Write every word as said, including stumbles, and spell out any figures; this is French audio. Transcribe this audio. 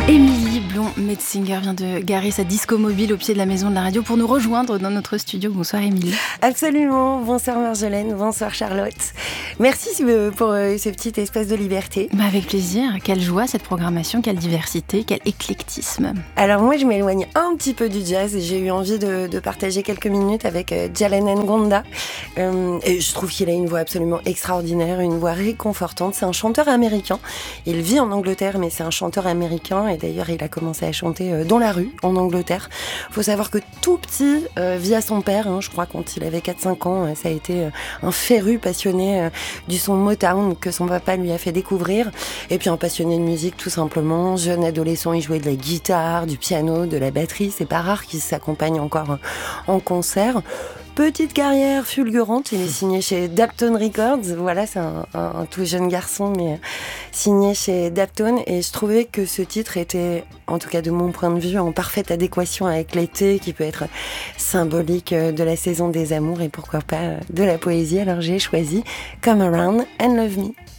Émilie Blond-Metzinger vient de garer sa disco mobile au pied de la maison de la radio pour nous rejoindre dans notre studio. Bonsoir Émilie. Absolument. Bonsoir Marjolaine, bonsoir Charlotte. Merci pour ce petit espace de liberté. Bah avec plaisir. Quelle joie cette programmation, quelle diversité, quel éclectisme. Alors moi je m'éloigne un petit peu du jazz et j'ai eu envie de, de partager quelques minutes avec Jalen Ngonda. Euh, et je trouve qu'il a une voix absolument extraordinaire, une voix réconfortante. C'est un chanteur américain. Il vit en Angleterre mais c'est un chanteur américain et d'ailleurs il a commencé à chanter dans la rue en Angleterre. Il faut savoir que tout petit, euh, via son père, hein, je crois quand il avait quatre cinq ans, ça a été un féru passionné euh, du son Motown que son papa lui a fait découvrir. Et puis un passionné de musique tout simplement. Jeune adolescent, il jouait de la guitare, du piano, de la batterie. C'est pas rare qu'il s'accompagne encore en concert. Petite carrière fulgurante, il est signé chez Daptone Records. Voilà, c'est un, un, un tout jeune garçon, mais signé chez Daptone. Et je trouvais que ce titre était, en tout cas de mon point de vue, en parfaite adéquation avec l'été, qui peut être symbolique de la saison des amours et pourquoi pas de la poésie. Alors j'ai choisi Come Around and Love Me.